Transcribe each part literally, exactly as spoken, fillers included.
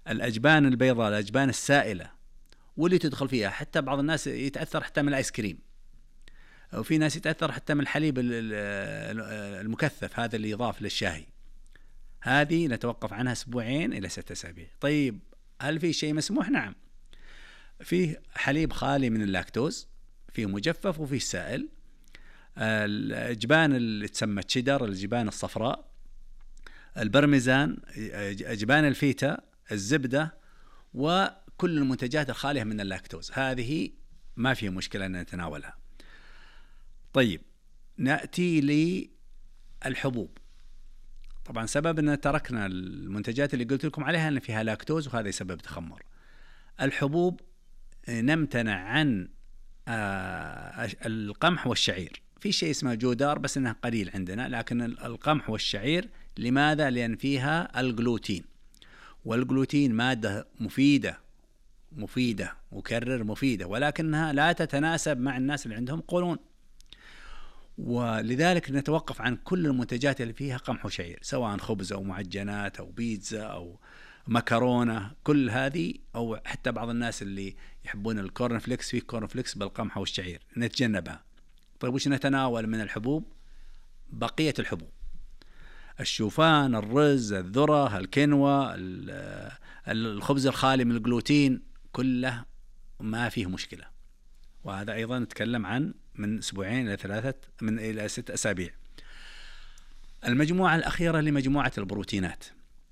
الأجبان البيضاء، الأجبان السائلة واللي تدخل فيها، حتى بعض الناس يتأثر حتى من الآيس كريم، وفي ناس يتأثر حتى من الحليب المكثف هذا اللي يضاف للشاهي. هذه نتوقف عنها أسبوعين إلى ستة أسابيع. طيب هل في شيء مسموح؟ نعم، فيه حليب خالي من اللاكتوز، فيه مجفف وفيه سائل. الأجبان اللي تسمى تشيدر، الجبان الصفراء، البرميزان، أجبان الفيتا، الزبدة، وكل المنتجات الخالية من اللاكتوز، هذه ما فيه مشكلة أن نتناولها. طيب نأتي للحبوب. طبعا سبب أن تركنا المنتجات اللي قلت لكم عليها أن فيها لاكتوز، وهذا يسبب تخمر. الحبوب نمتنع عن القمح والشعير. في شيء اسمه جودار بس إنه قليل عندنا، لكن القمح والشعير لماذا؟ لأن فيها الجلوتين، والجلوتين مادة مفيدة مفيدة وكرر مفيدة، ولكنها لا تتناسب مع الناس اللي عندهم قولون، ولذلك نتوقف عن كل المنتجات اللي فيها قمح وشعير، سواء خبز أو معجنات أو بيتزا أو مكرونة، كل هذه، أو حتى بعض الناس اللي يحبون الكورن فليكس، فيه كورن فليكس بالقمح والشعير، نتجنبها. طيب وش نتناول من الحبوب؟ بقية الحبوب، الشوفان، الرز، الذرة، الكينوا، الخبز الخالي من الجلوتين، كله ما فيه مشكلة. وهذا أيضا نتكلم عن من أسبوعين إلى ثلاثة من إلى ست أسابيع. المجموعة الأخيرة لمجموعة البروتينات،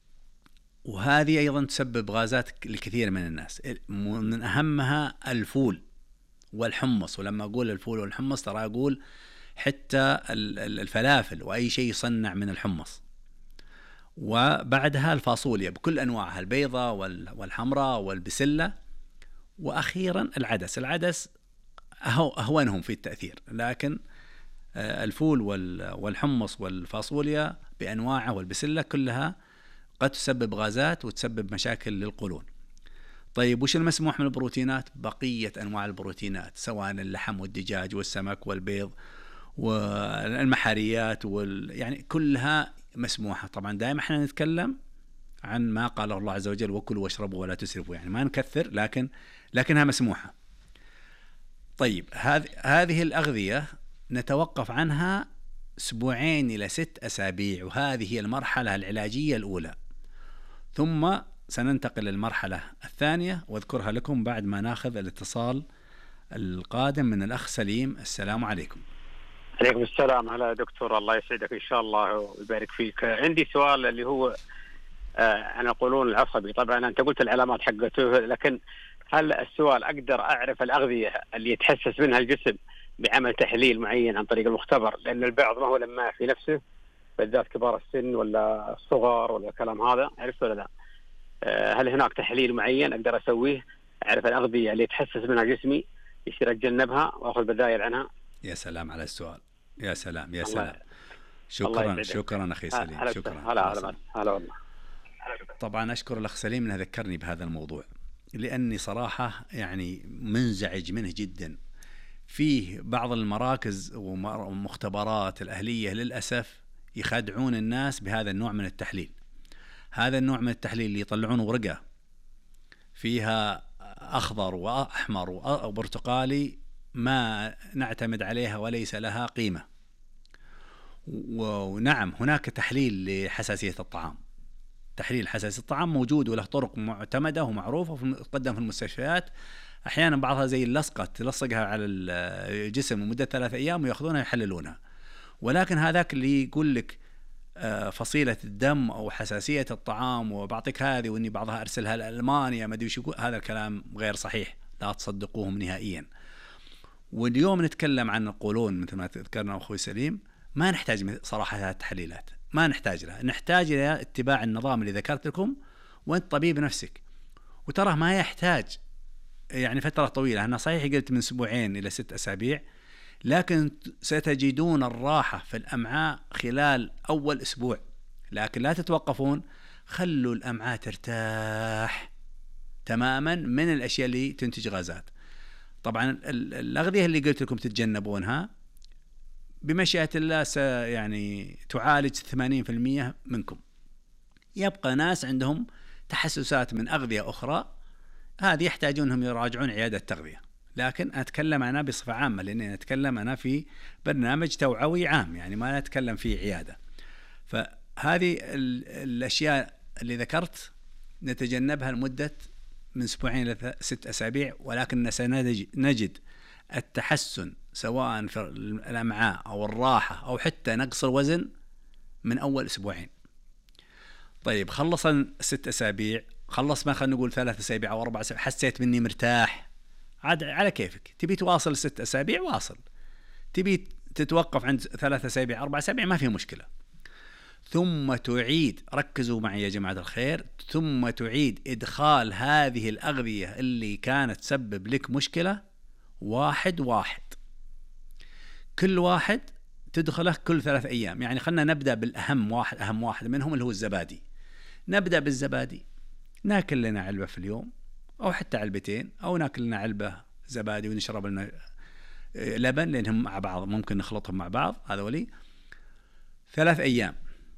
وهذه أيضا تسبب غازات لكثير من الناس، من أهمها الفول والحمص. ولما أقول الفول والحمص ترى أقول حتى الفلافل وأي شيء يصنع من الحمص. وبعدها الفاصوليا بكل أنواعها، البيضة والحمراء والبسلة. وأخيرا العدس. العدس أهونهم في التأثير، لكن الفول والحمص والفاصوليا بأنواعه والبسلة كلها قد تسبب غازات وتسبب مشاكل للقولون. طيب وش المسموح من البروتينات؟ بقية أنواع البروتينات، سواء اللحم والدجاج والسمك والبيض والمحاريات وال... يعني كلها مسموحة. طبعا دائما احنا نتكلم عن ما قال الله عز وجل: وكلوا واشربوا ولا تسرفوا، يعني ما نكثر، لكن لكنها مسموحة. طيب هذه هذه الأغذية نتوقف عنها أسبوعين إلى ست أسابيع، وهذه هي المرحلة العلاجية الأولى. ثم سننتقل للمرحلة الثانية وأذكرها لكم بعد ما ناخذ الاتصال القادم من الأخ سليم. السلام عليكم. عليكم السلام. هلا دكتور، الله يسعدك إن شاء الله ويبارك فيك. عندي سؤال اللي هو آه عن القولون العصبي. طبعا أنت قلت العلامات حقته، لكن هل السؤال أقدر أعرف الأغذية اللي يتحسس منها الجسم بعمل تحليل معين عن طريق المختبر؟ لأن البعض ما هو لما في نفسه، بالذات كبار السن ولا الصغار ولا الكلام هذا، عرفت ولا لا؟ آه هل هناك تحليل معين أقدر أسويه أعرف الأغذية اللي يتحسس منها جسمي يصير أتجنبها وأخذ بدايل عنها؟ يا سلام على السؤال، يا سلام يا سلام. شكرا شكرا أخي سليم. هلا شكرا. هلا هلا هلا والله. طبعا أشكر الأخ سليم أنه ذكرني بهذا الموضوع، لأني صراحة يعني منزعج منه جدا. فيه بعض المراكز ومختبرات الأهلية للأسف يخدعون الناس بهذا النوع من التحليل. هذا النوع من التحليل اللي يطلعون ورقة فيها أخضر وأحمر وبرتقالي ما نعتمد عليها وليس لها قيمة. ونعم هناك تحليل لحساسية الطعام، تحليل حساسية الطعام موجود وله طرق معتمدة ومعروفة وتقدم في المستشفيات. أحيانا بعضها زي اللصقة تلصقها على الجسم لمدة ثلاثة أيام ويأخذونها يحللونها. ولكن هذاك اللي يقول لك فصيلة الدم أو حساسية الطعام وبعطيك هذه وإني بعضها أرسلها لألمانيا ما أدري وش يقول، هذا الكلام غير صحيح، لا تصدقوهم نهائيا. واليوم نتكلم عن القولون مثل ما ذكرنا أخوي سليم، ما نحتاج صراحة هذه التحليلات، ما نحتاج لها. نحتاج إلى اتباع النظام اللي ذكرت لكم، وأنت طبيب نفسك، وتراه ما يحتاج يعني فترة طويلة. أنا صحيح قلت من أسبوعين إلى ست أسابيع، لكن ستجدون الراحة في الأمعاء خلال أول أسبوع. لكن لا تتوقفون، خلوا الأمعاء ترتاح تماما من الأشياء اللي تنتج غازات. طبعا الأغذية اللي قلت لكم تتجنبونها بمشيئة الله يعني تعالج ثمانين بالمئة منكم. يبقى ناس عندهم تحسسات من أغذية أخرى، هذه يحتاجون أنهم يراجعون عيادة تغذية. لكن أتكلم أنا بصفة عامة، لأني أتكلم أنا في برنامج توعوي عام، يعني ما أتكلم في عيادة. فهذه الأشياء اللي ذكرت نتجنبها لمدة من أسبوعين إلى ست أسابيع، ولكن سنجد التحسن سواء في الأمعاء أو الراحة أو حتى نقص الوزن من أول أسبوعين. طيب خلص الست أسابيع، خلص ما خلينا نقول ثلاث أسابيع أو أربع أسابيع، حسيت مني مرتاح، عاد على كيفك. تبي تواصل ست أسابيع واصل، تبي تتوقف عند ثلاث أسابيع أربع أسابيع ما في مشكلة. ثم تعيد، ركزوا معي يا جماعة الخير، ثم تعيد إدخال هذه الأغذية اللي كانت تسبب لك مشكلة واحد واحد، كل واحد تدخله كل ثلاث أيام. يعني خلنا نبدأ بالأهم واحد، أهم واحد منهم اللي هو الزبادي. نبدأ بالزبادي، ناكل لنا علبة في اليوم أو حتى علبتين، أو ناكل لنا علبة زبادي ونشرب لنا لبن، لأنهم مع بعض ممكن نخلطهم مع بعض، هذا ولي ثلاث أيام.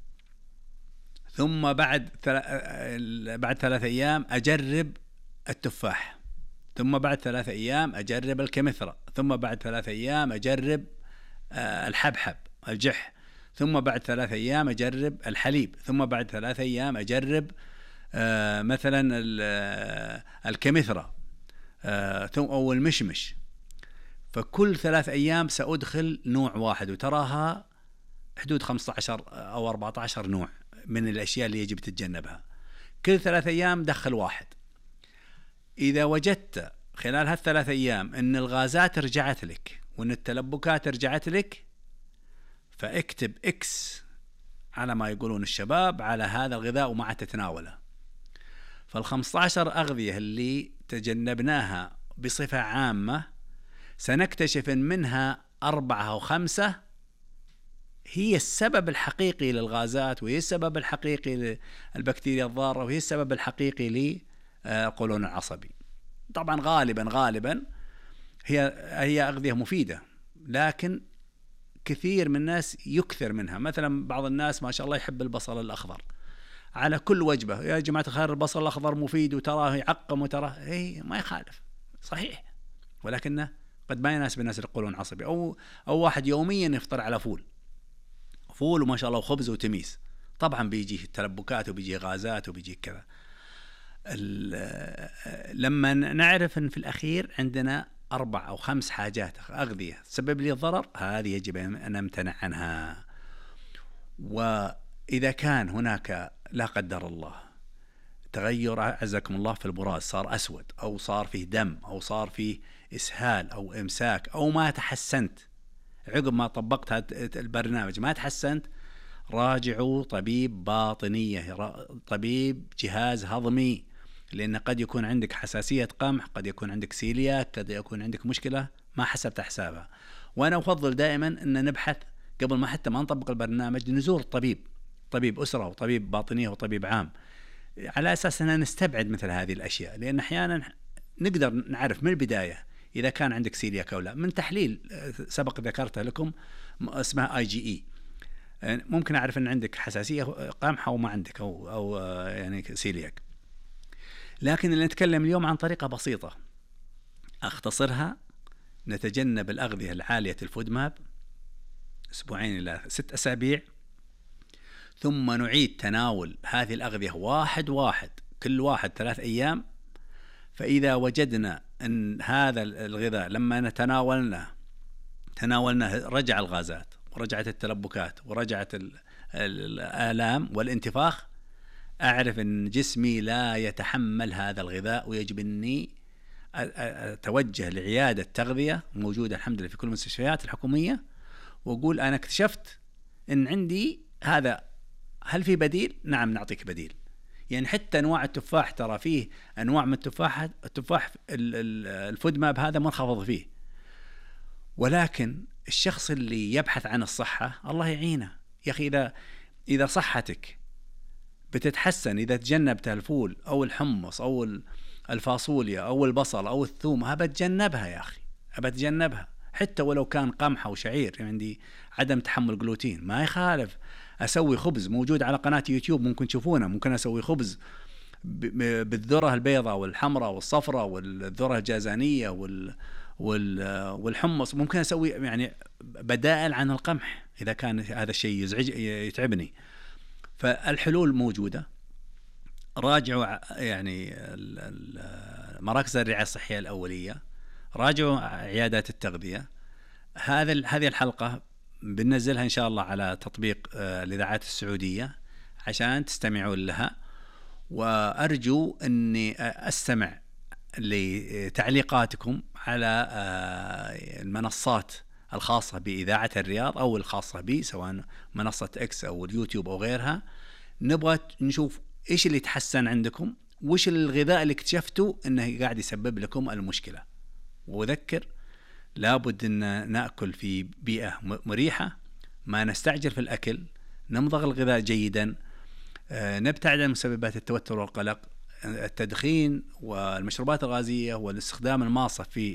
ثم بعد بعد ثلاث أيام أجرب التفاح، ثم بعد ثلاث أيام أجرب الكمثرى، ثم بعد ثلاث أيام أجرب الحبحب الجح، ثم بعد ثلاث أيام أجرب الحليب، ثم بعد ثلاث أيام أجرب مثلا الكمثرى أو المشمش. فكل ثلاث أيام سأدخل نوع واحد، وتراها حدود خمسة عشر أو أربعة عشر نوع من الأشياء اللي يجب تتجنبها. كل ثلاث أيام دخل واحد. إذا وجدت خلال هالثلاث أيام أن الغازات رجعت لك وأن التلبكات رجعت لك، فاكتب إكس على ما يقولون الشباب على هذا الغذاء وما تتناوله. فالخمسة عشر أغذية اللي تجنبناها بصفة عامة سنكتشف أن منها أربعة أو خمسة هي السبب الحقيقي للغازات، وهي السبب الحقيقي للبكتيريا الضارة، وهي السبب الحقيقي للقولون العصبي. طبعا غالبا غالبا هي هي أغذية مفيدة، لكن كثير من الناس يكثر منها. مثلا بعض الناس ما شاء الله يحب البصل الأخضر على كل وجبة، يا جماعة الخير البصل الأخضر مفيد وتراه يعقم وتراه إيه، ما يخالف صحيح، ولكنه قد ما يناسب الناس القولون العصبي. أو أو واحد يوميا يفطر على فول فول وما شاء الله وخبز وتميس، طبعا بيجي تلبكات وبيجي غازات وبيجي كذا. لما نعرف أن في الأخير عندنا أربع أو خمس حاجات أغذية تسبب لي الضرر، هذه يجب أن نمتنع عنها. وإذا كان هناك لا قدر الله تغير عزكم الله في البراز، صار أسود أو صار فيه دم أو صار فيه إسهال أو إمساك، أو ما تحسنت عقب ما طبقت هذا البرنامج ما تحسنت، راجعوا طبيب باطنية، طبيب جهاز هضمي، لأن قد يكون عندك حساسية قمح، قد يكون عندك سيلياك، قد يكون عندك مشكلة ما حسبت حسابها. وأنا أفضل دائما أن نبحث قبل ما حتى ما نطبق البرنامج، نزور طبيب طبيب أسرة وطبيب باطنية وطبيب عام، على أساس أن نستبعد مثل هذه الأشياء. لأن أحيانا نقدر نعرف من البداية إذا كان عندك سيلياك أو لا من تحليل سبق ذكرته لكم اسمها آي جي إي، ممكن أعرف أن عندك حساسية قمح أو ما عندك أو أو يعني سيلياك. لكن اللي نتكلم اليوم عن طريقة بسيطة أختصرها، نتجنب الأغذية العالية الفود ماب أسبوعين إلى ست أسابيع، ثم نعيد تناول هذه الأغذية واحد واحد كل واحد ثلاث أيام. فإذا وجدنا أن هذا الغذاء لما نتناولنا تناولنا رجع الغازات ورجعت التلبكات ورجعت الآلام والانتفاخ، أعرف أن جسمي لا يتحمل هذا الغذاء، ويجب أني أتوجه لعيادة تغذية موجودة الحمد لله في كل المستشفيات الحكومية، وأقول أنا اكتشفت أن عندي هذا، هل في بديل؟ نعم نعطيك بديل. يعني حتى أنواع التفاح، ترى فيه أنواع من التفاح التفاح الفود ماب هذا منخفض فيه، ولكن الشخص اللي يبحث عن الصحة الله يعينه يا أخي. إذا إذا صحتك بتتحسن إذا تجنبت الفول أو الحمص أو الفاصوليا أو البصل أو الثوم، أبى تجنبها يا أخي، أبى تجنبها حتى ولو كان قمح أو شعير. يعني عندي عدم تحمل جلوتين ما يخالف، أسوي خبز موجود على قناة يوتيوب ممكن تشوفونه، ممكن أسوي خبز بالذرة البيضاء والحمراء والصفراء والذرة الجازانية وال والحمص. ممكن أسوي يعني بدائل عن القمح إذا كان هذا الشيء يزعج يتعبني. فالحلول موجودة. راجعوا يعني مراكز الرعاية الصحية الأولية، راجعوا عيادات التغذية. هذا هذه الحلقة بننزلها إن شاء الله على تطبيق الإذاعات السعودية عشان تستمعون لها، وأرجو أني أستمع لتعليقاتكم على المنصات الخاصة بإذاعة الرياض أو الخاصة بي، سواء منصة إكس أو اليوتيوب أو غيرها. نبغى نشوف إيش اللي تحسن عندكم، وإيش الغذاء اللي اكتشفتوا أنه قاعد يسبب لكم المشكلة. وذكر لابد أن نأكل في بيئة مريحة، ما نستعجل في الأكل، نمضغ الغذاء جيدا، نبتعد عن مسببات التوتر والقلق، التدخين والمشروبات الغازية والاستخدام الماصة في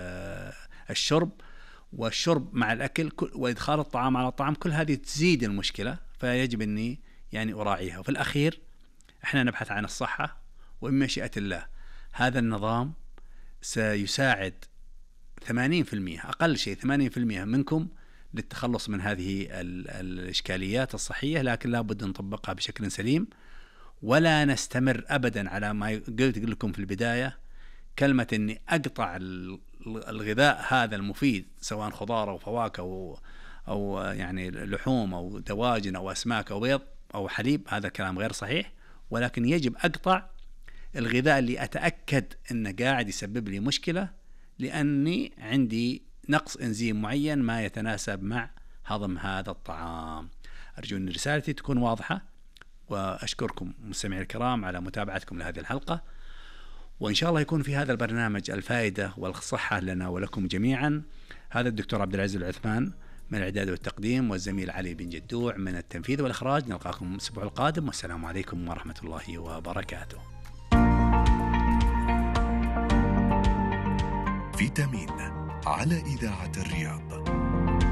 الشرب والشرب مع الأكل وإدخال الطعام على الطعام. كل هذه تزيد المشكلة، فيجب أني يعني أراعيها. وفي الأخير إحنا نبحث عن الصحة، وإن مشيئة الله هذا النظام سيساعد ثمانين بالمئة أقل شيء ثمانين بالمئة منكم للتخلص من هذه الإشكاليات الصحية، لكن لا بد نطبقها بشكل سليم، ولا نستمر أبدا على ما قلت لكم في البداية، كلمة أني أقطع الغذاء هذا المفيد سواء خضار أو فواكه أو, أو يعني لحوم أو دواجن أو أسماك أو بيض أو حليب. هذا كلام غير صحيح، ولكن يجب أقطع الغذاء اللي أتأكد أنه قاعد يسبب لي مشكلة، لأني عندي نقص إنزيم معين ما يتناسب مع هضم هذا الطعام. أرجو أن رسالتي تكون واضحة، وأشكركم مستمعي الكرام على متابعتكم لهذه الحلقة، وإن شاء الله يكون في هذا البرنامج الفائدة والصحة لنا ولكم جميعا. هذا الدكتور عبد العزيز العثمان من الإعداد والتقديم، والزميل علي بن جدوع من التنفيذ والإخراج. نلقاكم الأسبوع القادم، والسلام عليكم ورحمة الله وبركاته. فيتامين على إذاعة الرياض.